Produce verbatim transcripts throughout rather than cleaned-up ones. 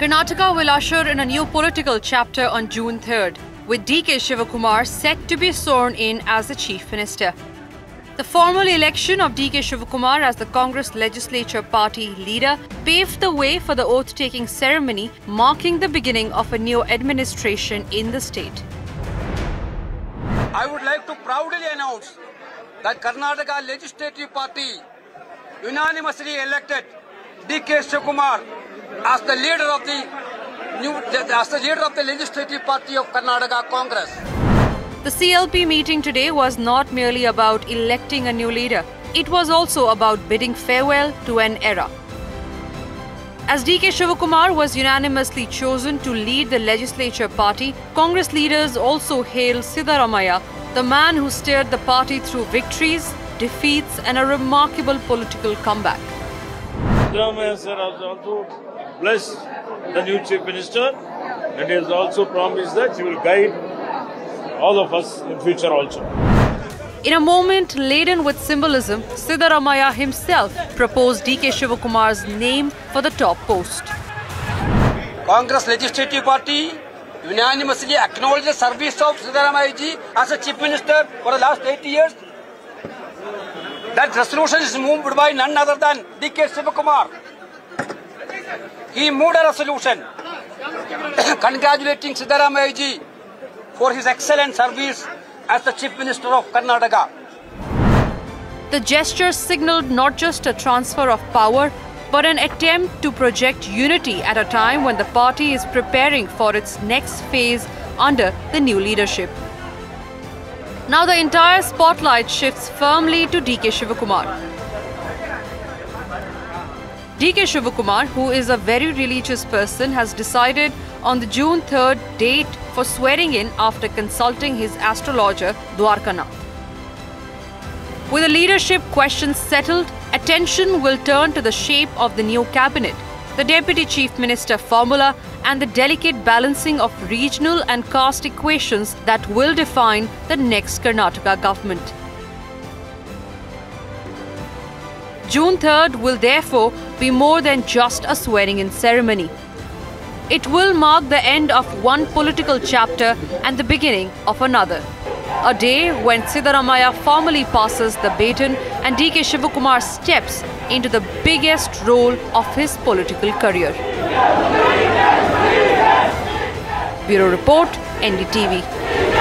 Karnataka will usher in a new political chapter on June third, with D K Shivakumar set to be sworn in as the Chief Minister. The formal election of D K Shivakumar as the Congress Legislature Party leader paved the way for the oath-taking ceremony, marking the beginning of a new administration in the state. I would like to proudly announce that Karnataka Legislative Party unanimously elected D K Shivakumar as the leader of the new, as the leader of the Legislative Party of Karnataka Congress. The C L P meeting today was not merely about electing a new leader. It was also about bidding farewell to an era. As D K Shivakumar was unanimously chosen to lead the Legislature Party, Congress leaders also hailed Siddaramaiah, the man who steered the party through victories, defeats and a remarkable political comeback. Siddaramaiah sir has also blessed the new Chief Minister and he has also promised that he will guide all of us in future also. In a moment laden with symbolism, Siddaramaiah himself proposed D K Shivakumar's name for the top post. Congress Legislative Party unanimously acknowledged the service of Siddaramaiah ji as a Chief Minister for the last eighty years. That resolution is moved by none other than D K Shivakumar. He moved a resolution congratulating Siddaramaiah ji for his excellent service as the Chief Minister of Karnataka. The gesture signaled not just a transfer of power, but an attempt to project unity at a time when the party is preparing for its next phase under the new leadership. Now the entire spotlight shifts firmly to D K Shivakumar. D K Shivakumar, who is a very religious person, has decided on the June third date for swearing in after consulting his astrologer Dwarkanath. With the leadership questions settled, attention will turn to the shape of the new cabinet, the Deputy Chief Minister formula and the delicate balancing of regional and caste equations that will define the next Karnataka government. June third will therefore be more than just a swearing-in ceremony. It will mark the end of one political chapter and the beginning of another. A day when Siddaramaiah formally passes the baton and D K Shivakumar steps into the biggest role of his political career. Bureau Report, N D T V.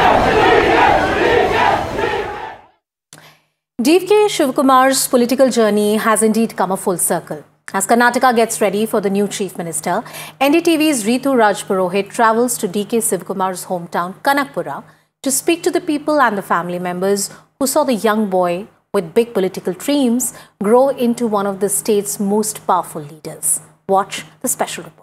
D K Shivakumar's political journey has indeed come a full circle. As Karnataka gets ready for the new Chief Minister, N D T V's Ritu Rajpurohit travels to D K Shivakumar's hometown, Kanakpura, to speak to the people and the family members who saw the young boy with big political dreams grow into one of the state's most powerful leaders. Watch the special report.